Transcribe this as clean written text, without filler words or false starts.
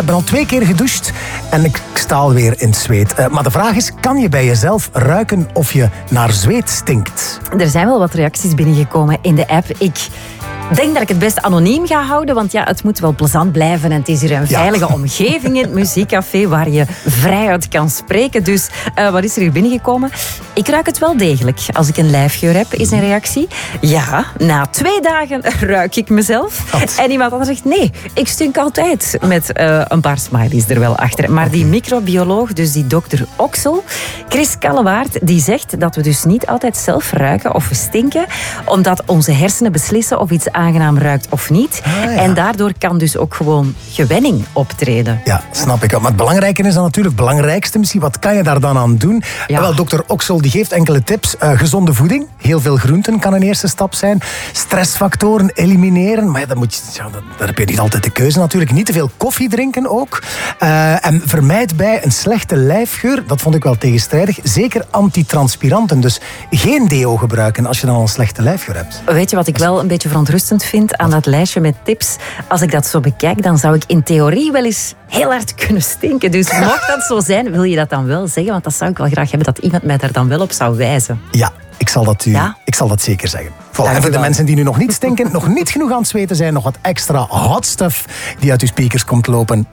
ben al 2 keer gedoucht en ik sta alweer in het zweet. Maar de vraag is, kan je bij jezelf ruiken of je naar zweet stinkt? Er zijn wel wat reacties binnengekomen in de app. Ik denk dat ik het best anoniem ga houden, want ja, het moet wel plezant blijven. En het is hier een veilige omgeving in het muziekcafé waar je vrijuit kan spreken. Dus wat is er hier binnengekomen? Ik ruik het wel degelijk als ik een lijfgeur heb, is een reactie. Ja, na 2 dagen ruik ik mezelf. Wat? En iemand anders zegt, nee, ik stink altijd. Met een paar smileys er wel achter. Maar die microbioloog, dus die dokter Oksel, Chris Kallewaard, die zegt dat we dus niet altijd zelf ruiken of we stinken, omdat onze hersenen beslissen of iets aangenaam ruikt of niet. En daardoor kan dus ook gewoon gewenning optreden. Ja, snap ik. Maar het belangrijke is dan natuurlijk, het belangrijkste misschien, wat kan je daar dan aan doen? Ja. Wel, dokter Oksel die geeft enkele tips. Gezonde voeding, heel veel groenten kan een eerste stap zijn. Stressfactoren elimineren, maar ja, daar heb je niet altijd de keuze natuurlijk. Niet te veel koffie drinken ook. En vermijd bij een slechte lijfgeur, dat vond ik wel tegenstrijdig, zeker antitranspiranten. Dus geen deo gebruiken als je dan al een slechte lijfgeur hebt. Weet je wat ik wel een beetje verontrustend vind aan dat lijstje met tips? Als ik dat zo bekijk, dan zou ik in theorie wel eens heel hard kunnen stinken. Dus mocht dat zo zijn, wil je dat dan wel zeggen? Want dat zou ik wel graag hebben, dat iemand mij daar dan wel op zou wijzen. Ja, ik zal dat zeker zeggen. Voilà. En voor de wel. mensen die nu nog niet stinken, nog niet genoeg aan het zweten zijn, nog wat extra hot stuff die uit uw speakers komt lopen.